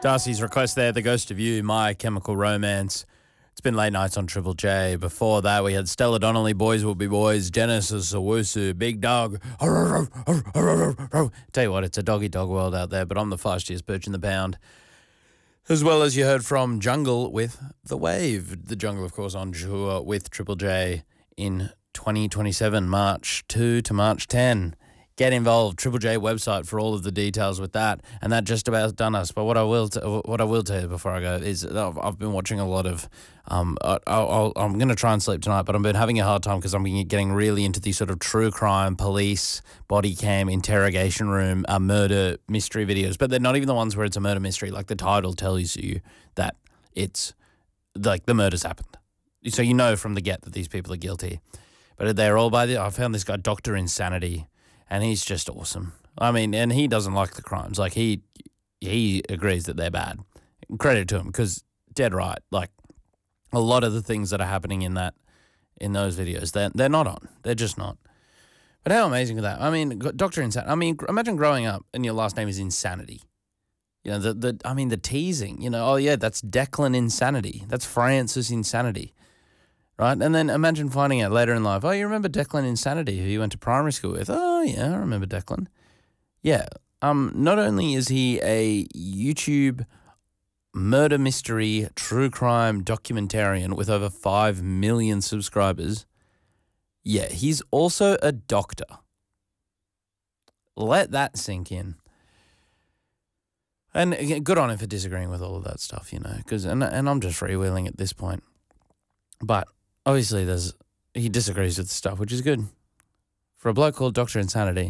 Darcy's request there, The Ghost of You, My Chemical Romance. It's been late nights on Triple J. Before that, we had Stella Donnelly, Boys Will Be Boys, Genesis Owusu, Big Dog. Tell you what, it's a dog world out there, but I'm the fastest perch in the pound. As well as you heard from Jungle with The Wave. The Jungle, of course, on tour with Triple J in 2027, March 2 to March 10. Get involved. Triple J website for all of the details with that, and that just about done us. But what I will tell you before I go is I've been watching a lot of. I'm going to try and sleep tonight, but I've been having a hard time because I'm getting really into these sort of true crime, police, body cam, interrogation room, murder mystery videos. But they're not even the ones where it's a murder mystery. Like the title tells you that it's like the murder's happened, so you know from the get that these people are guilty. But they're all I found this guy, Dr. Insanity. And he's just awesome. I mean, and he doesn't like the crimes. Like, he agrees that they're bad. Credit to him, because dead right. Like, a lot of the things that are happening in those videos, they're not on. They're just not. But how amazing is that? I mean, Dr. Insanity. I mean, imagine growing up and your last name is Insanity. You know, the teasing. You know, oh yeah, that's Declan Insanity. That's Francis Insanity. Right? And then imagine finding out later in life, oh, you remember Declan Insanity, who you went to primary school with? Oh, yeah, I remember Declan. Yeah. Not only is he a YouTube murder mystery true crime documentarian with over 5 million subscribers, yeah, he's also a doctor. Let that sink in. And good on him for disagreeing with all of that stuff, you know, and I'm just freewheeling at this point. But obviously, he disagrees with stuff, which is good. For a bloke called Dr. Insanity,